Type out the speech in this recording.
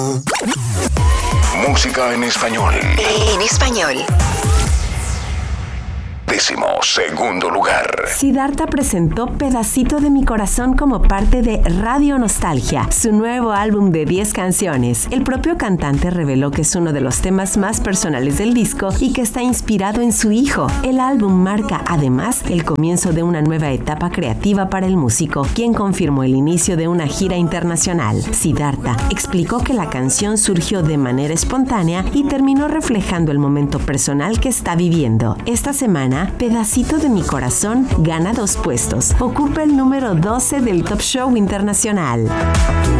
Música en español. En español. 12º lugar. Siddhartha presentó Pedacito de mi corazón como parte de Radio Nostalgia, su nuevo álbum de 10 canciones. El propio cantante reveló que es uno de los temas más personales del disco y que está inspirado en su hijo. El álbum marca además el comienzo de una nueva etapa creativa para el músico, quien confirmó el inicio de una gira internacional. Siddhartha explicó que la canción surgió de manera espontánea y terminó reflejando el momento personal que está viviendo. Esta semana, Pedacito de mi corazón gana 2 puestos. Ocupa el número 12 del Top Show Internacional.